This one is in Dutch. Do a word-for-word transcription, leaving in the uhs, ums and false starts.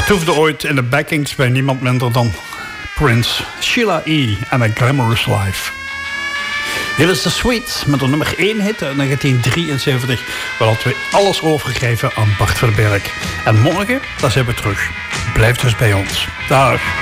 Toefde ooit in de backings bij niemand minder dan Prince. Sheila E. en A Glamorous Life. Dit is de Sweets met de nummer één hit uit negentien drieënzeventig. Waar hadden we alles overgegeven aan Bart Verberg. En morgen, daar zijn we terug. Blijf dus bij ons. Dag.